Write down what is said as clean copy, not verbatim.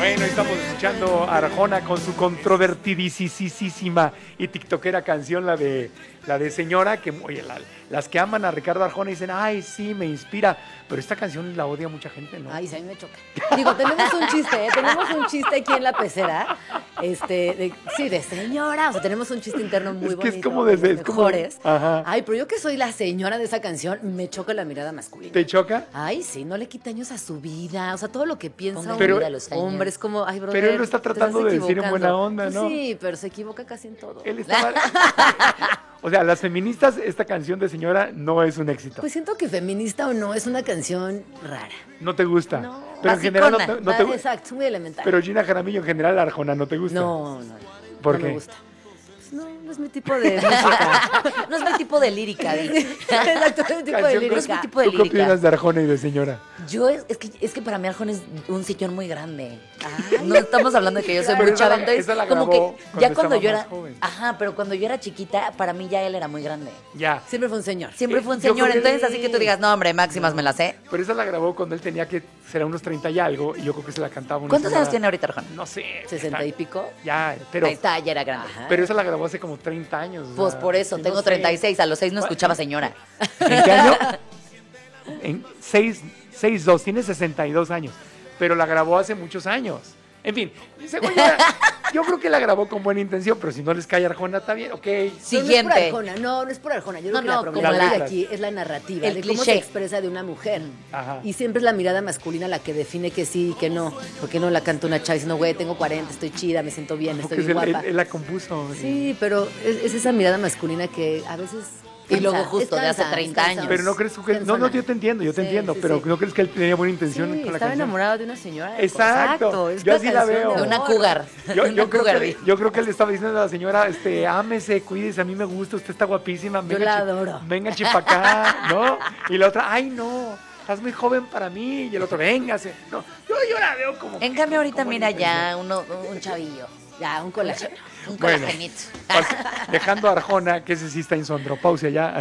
Bueno, estamos escuchando a Arjona con su controvertidísima y tiktokera canción, la de Señora, que oye, las que aman a Ricardo Arjona dicen, ay, sí, me inspira, pero esta canción la odia mucha gente, ¿no? Ay, sí, a mí me choca. Digo, tenemos un chiste aquí en la pecera, de señora, o sea, tenemos un chiste interno muy bonito. Es que es como desde... los mejores. Ajá. Ay, pero yo que soy la señora de esa canción, me choca la mirada masculina. ¿Te choca? Ay, sí, no le quita años a su vida, o sea, todo lo que piensa Pero- un hombre es como, ay, brother, Pero él lo está te tratando estás de decir en buena equivocando. onda, ¿no? Pues sí, pero se equivoca casi en todo. Él estaba... O sea, las feministas, esta canción de Señora no es un éxito. Pues siento que feminista o no, es una canción rara. No te gusta. No, pero en general no te gusta. Exacto, muy elemental. Pero Gina Jaramillo, en general, Arjona, ¿no te gusta? No. ¿Por no qué? me gusta. Pues no es mi tipo de música. No es mi tipo de lírica, dice. Exacto, no es mi tipo de Canción lírica. No es mi tipo de ¿Tú qué lírica. opinas de Arjona y de Señora? Yo es que para mí Arjona es un señor muy grande. No estamos hablando de que yo soy Pero muy esa chava, la- entonces esa la como grabó que cuando ya cuando estaba yo más era, joven. ajá, pero cuando yo era chiquita, para mí ya él era muy grande. Ya. Siempre fue un señor. Siempre fue un Yo señor, creo que- entonces así que tú digas, no, hombre, máximas me las sé. Pero esa la grabó cuando él tenía que ser unos 30 y algo, y yo creo que se la cantaba una ¿Cuántos señora. años tiene ahorita Arjona? No sé. 60 y pico. Ya, pero, Ahí está, ya era grande. pero esa la grabó hace como 30 años. o Pues sea, por eso, y no tengo sé. 36, a los 6 no escuchaba señora. ¿En qué año? En 6'2", tiene 62 años, pero la grabó hace muchos años. En fin, según yo creo que la grabó con buena intención, pero si no les cae Arjona, está bien, ok. Siguiente. No es por Arjona. Yo creo No, que no, la como problemática la- de aquí es la narrativa, el de cómo cliché. se expresa de una mujer. Ajá. Y siempre es la mirada masculina la que define que sí y que no. ¿Por qué no la canta una chava diciendo, güey, tengo 40, estoy chida, me siento bien, Porque estoy él, guapa? él la compuso. Sí, pero es esa mirada masculina que a veces... Y luego cansa, justo es de hace cansa, 30 es años. cansa. Pero no crees que... No, yo te entiendo, Sí, sí, pero sí. ¿no crees que él tenía buena intención Sí, con la estaba canción? enamorado de una señora. Exacto, es yo una así la canción veo. De una amor. cougar. Yo Una cougar, yo creo que él le estaba diciendo a la señora, ámese, cuídese, a mí me gusta, usted está guapísima. Yo la adoro. Venga, chipacá, ¿no? Y la otra, ay, no, estás muy joven para mí. Y el otro, véngase. No, yo la veo como... En cambio ahorita como mira intención. ya un chavillo. Ya, un colágeno. Un Bueno. colagenito. Dejando a Arjona, que ese sí está en su andropausia ya.